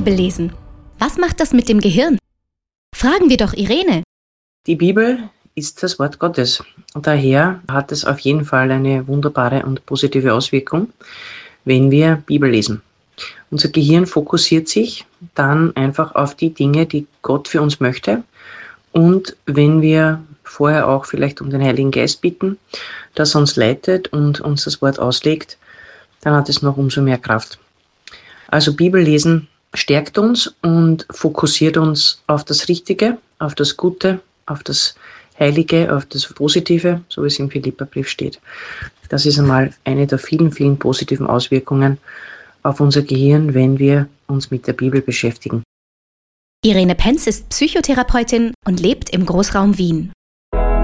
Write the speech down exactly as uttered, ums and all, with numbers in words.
Bibel lesen. Was macht das mit dem Gehirn? Fragen wir doch Irene. Die Bibel ist das Wort Gottes. Und daher hat es auf jeden Fall eine wunderbare und positive Auswirkung, wenn wir Bibel lesen. Unser Gehirn fokussiert sich dann einfach auf die Dinge, die Gott für uns möchte. Und wenn wir vorher auch vielleicht um den Heiligen Geist bitten, dass er uns leitet und uns das Wort auslegt, dann hat es noch umso mehr Kraft. Also Bibellesen stärkt uns und fokussiert uns auf das Richtige, auf das Gute, auf das Heilige, auf das Positive, so wie es im Philipperbrief steht. Das ist einmal eine der vielen, vielen positiven Auswirkungen auf unser Gehirn, wenn wir uns mit der Bibel beschäftigen. Irene Penz ist Psychotherapeutin und lebt im Großraum Wien.